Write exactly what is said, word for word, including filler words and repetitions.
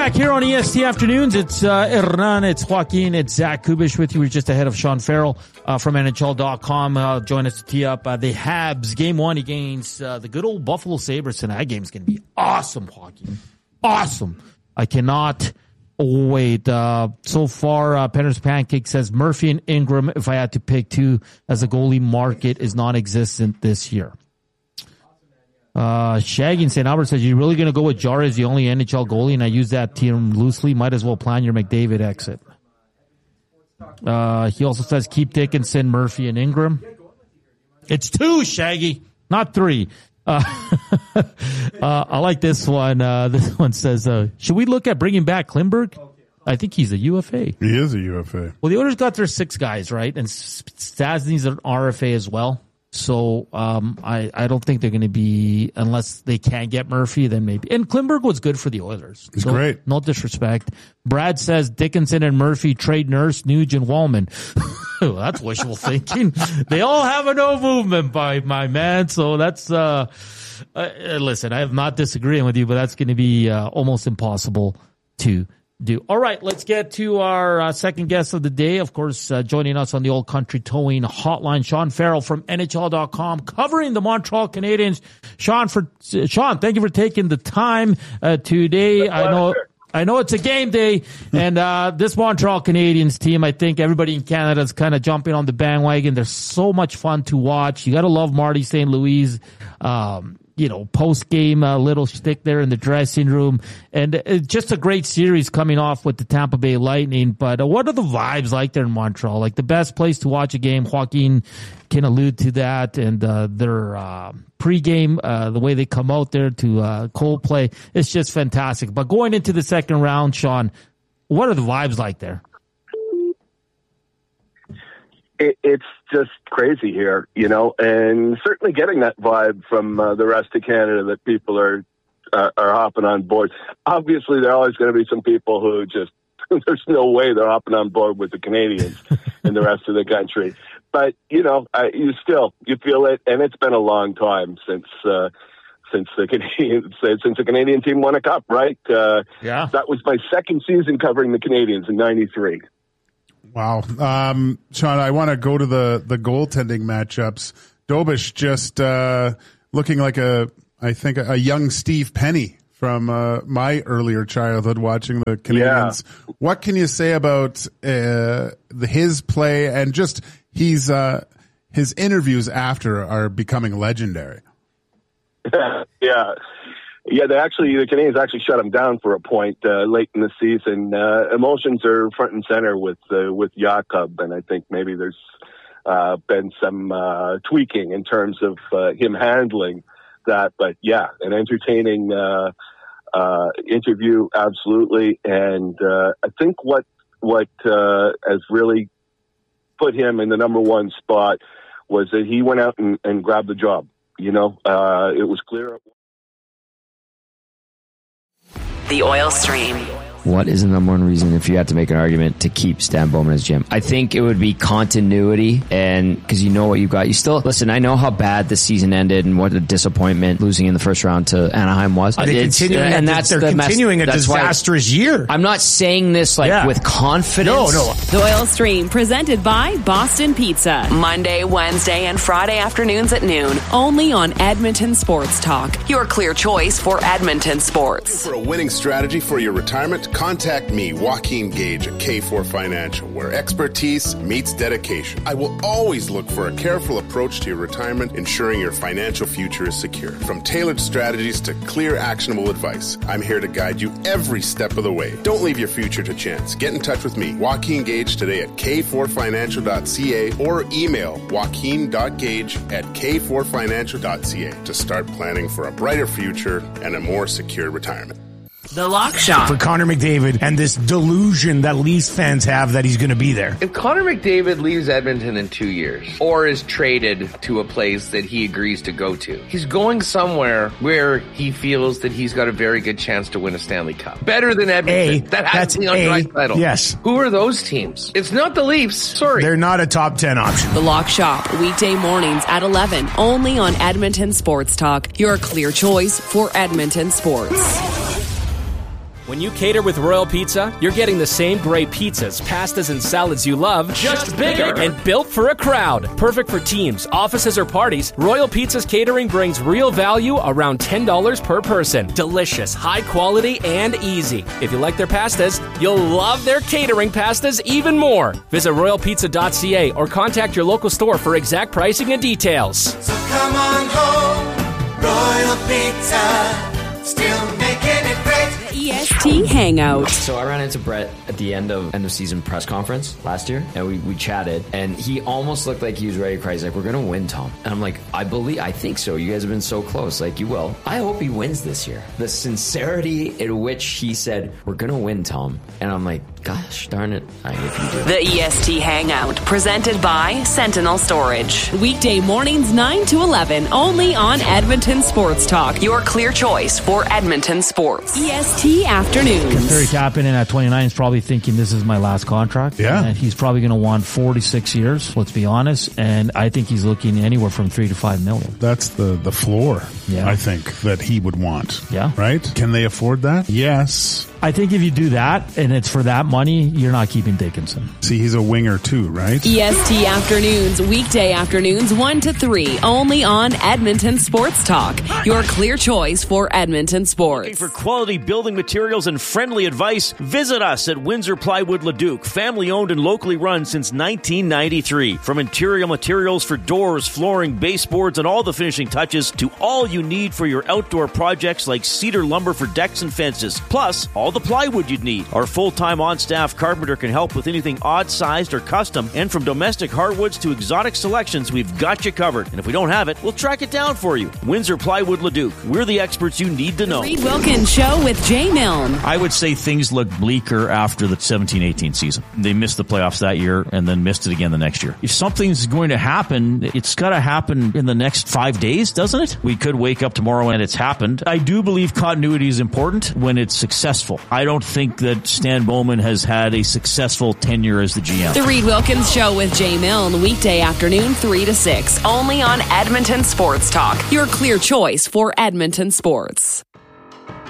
back here on E S T Afternoons. It's uh, Hernan, it's Joaquin, it's Zach Kubish with you. We're just ahead of Sean Farrell uh, from N H L dot com. Uh, join us to tee up uh, the Habs game one against uh, the good old Buffalo Sabres tonight. That game's going to be awesome, Joaquin. Awesome. I cannot wait. Uh, so far, uh, Penner's Pancake says Murphy and Ingram, if I had to pick two, as a goalie market is non-existent this year. Uh, Shaggy in Saint Albert says, you're really going to go with Jara as the only N H L goalie, and I use that term loosely. Might as well plan your McDavid exit. Uh, he also says, keep Dickinson, Murphy, and Ingram. It's two, Shaggy, not three. Uh, uh, I like this one. Uh, this one says, uh, should we look at bringing back Klingberg? I think he's a U F A. He is a U F A. Well, the Oilers got their six guys, right? And Stastny's an R F A as well. So, um, I, I don't think they're going to be, unless they can't get Murphy, then maybe. And Klingberg was good for the Oilers. He's so, great. No disrespect. Brad says Dickinson and Murphy trade Nurse, Nuge, and Wallman. That's wishful thinking. They all have a no movement by my man. So that's, uh, uh listen, I am not disagreeing with you, but that's going to be, uh, almost impossible to do. All right, let's get to our uh, second guest of the day. Of course, uh, joining us on the Old Country Towing Hotline, Sean Farrell from N H L dot com, covering the Montreal Canadiens. Sean, for uh, Sean, thank you for taking the time uh, today. I know. I know it's a game day, and uh this Montreal Canadiens team, I think everybody in Canada is kind of jumping on the bandwagon. They're so much fun to watch. You got to love Marty Saint Louis. Um, you know, post-game uh, little shtick there in the dressing room. And it's just a great series coming off with the Tampa Bay Lightning. But uh, what are the vibes like there in Montreal? Like the best place to watch a game, Joaquin can allude to that. And uh, their uh, pregame, uh, the way they come out there to uh, Coldplay, it's just fantastic. But going into the second round, Sean, what are the vibes like there? It, it's just crazy here, you know, and certainly getting that vibe from uh, the rest of Canada that people are uh, are hopping on board. Obviously, there are always going to be some people who just, there's no way they're hopping on board with the Canadians and the rest of the country. But, you know, uh, you still, you feel it, and it's been a long time since uh, since the Canadian since the Canadian team won a cup, right? Uh, yeah. That was my second season covering the Canadians in ninety-three. Wow. Um, Sean, I want to go to the, the goaltending matchups. Dobish just uh, looking like a, I think, a young Steve Penny from uh, my earlier childhood watching the Canadians. Yeah. What can you say about uh, the, his play and just he's uh, his interviews after are becoming legendary? yeah. Yeah, they actually, the Canadians actually shut him down for a point uh, late in the season. Uh, emotions are front and center with uh, with Jakob, and I think maybe there's uh, been some uh, tweaking in terms of uh, him handling that. But yeah, an entertaining uh, uh, interview, absolutely. And uh, I think what what uh, has really put him in the number one spot was that he went out and, and grabbed the job. You know, uh, it was clear. The Oil Stream. What is the number one reason, if you had to make an argument, to keep Stan Bowman as G M? I think it would be continuity, and because you know what you got. You still, listen, I know how bad the season ended and what a disappointment losing in the first round to Anaheim was. Are they it's, continuing, and a, that's they're the continuing mess, a disastrous year. I'm not saying this like yeah. with confidence. No, no. The Oil Stream, presented by Boston Pizza. Monday, Wednesday, and Friday afternoons at noon. Only on Edmonton Sports Talk. Your clear choice for Edmonton sports. For a winning strategy for your retirement, contact me, Joaquin Gage at K four Financial, where expertise meets dedication. I will always look for a careful approach to your retirement, ensuring your financial future is secure. From tailored strategies to clear, actionable advice, I'm here to guide you every step of the way. Don't leave your future to chance. Get in touch with me, Joaquin Gage, today at K four financial dot C A or email joaquin dot gage at K four financial dot C A to start planning for a brighter future and a more secure retirement. The Lock Shop. For Connor McDavid and this delusion that Leafs fans have that he's going to be there. If Connor McDavid leaves Edmonton in two years or is traded to a place that he agrees to go to, he's going somewhere where he feels that he's got a very good chance to win a Stanley Cup. Better than Edmonton. A, that has to be on A, right title. Yes. Who are those teams? It's not the Leafs. Sorry. They're not a top ten option. The Lock Shop, weekday mornings at eleven, only on Edmonton Sports Talk. Your clear choice for Edmonton sports. When you cater with Royal Pizza, you're getting the same great pizzas, pastas, and salads you love, just bigger and built for a crowd. Perfect for teams, offices, or parties, Royal Pizza's catering brings real value around ten dollars per person. Delicious, high quality, and easy. If you like their pastas, you'll love their catering pastas even more. Visit royal pizza dot c a or contact your local store for exact pricing and details. So come on home, Royal Pizza, still making it great. E S T Hangout. So I ran into Brett at the end of end of season press conference last year, and we, we chatted, and he almost looked like he was ready to cry. He's like, "We're gonna win, Tom." And I'm like, "I believe, I think so. You guys have been so close. Like, you will. I hope he wins this year." The sincerity in which he said, "We're gonna win, Tom," and I'm like, "Gosh darn it, I hope you do." The E S T Hangout, presented by Sentinel Storage. Weekday mornings nine to eleven, only on Edmonton Sports Talk. Your clear choice for Edmonton sports. E S T Afternoons. Terry Kapanen at twenty-nine is probably thinking this is my last contract. Yeah. And he's probably going to want forty-six years, let's be honest. And I think he's looking anywhere from three to five million. That's the, the floor, Yeah. I think, that he would want. Yeah. Right? Can they afford that? Yes. I think if you do that and it's for that money, you're not keeping Dickinson. See, he's a winger too, right? E S T Afternoons, weekday afternoons one to three, only on Edmonton Sports Talk. Your clear choice for Edmonton sports. Looking for quality building materials and friendly advice? Visit us at Windsor Plywood Leduc, family owned and locally run since nineteen ninety-three. From interior materials for doors, flooring, baseboards, and all the finishing touches to all you need for your outdoor projects like cedar lumber for decks and fences. Plus, all the plywood you'd need. Our full-time on-staff carpenter can help with anything odd-sized or custom, and from domestic hardwoods to exotic selections, we've got you covered. And if we don't have it, we'll track it down for you. Windsor Plywood Leduc. We're the experts you need to know. Reed Wilkins Show with Jay Milne. I would say things look bleaker after the seventeen eighteen season. They missed the playoffs that year and then missed it again the next year. If something's going to happen, it's got to happen in the next five days, doesn't it? We could wake up tomorrow and it's happened. I do believe continuity is important when it's successful. I don't think that Stan Bowman has had a successful tenure as the G M. The Reed Wilkins Show with Jay Milne, weekday afternoon three to six, only on Edmonton Sports Talk. Your clear choice for Edmonton sports.